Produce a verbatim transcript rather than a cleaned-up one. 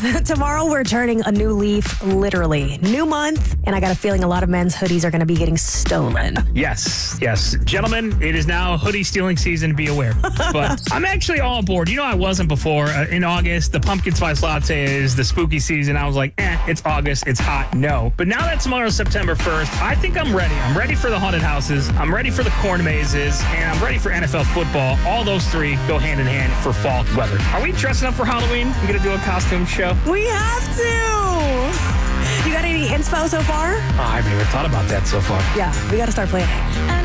Tomorrow we're turning a new leaf, literally. New month, and I got a feeling a lot of men's hoodies are going to be getting stolen. Yes, yes. Gentlemen, it is now hoodie stealing season, be aware. But I'm actually all aboard. You know, I wasn't before. Uh, in August, the pumpkin spice latte is the spooky season. I was like, eh, it's August, it's hot, no. But now that tomorrow's September first, I think I'm ready. I'm ready for the haunted houses. I'm ready for the corn mazes, and I'm ready for N F L football. All those three go hand in hand for fall weather. Are we dressing up for Halloween? We gonna do a costume show? We have to. You got any inspo so far? Oh, I haven't even thought about that so far. Yeah, we got to start planning.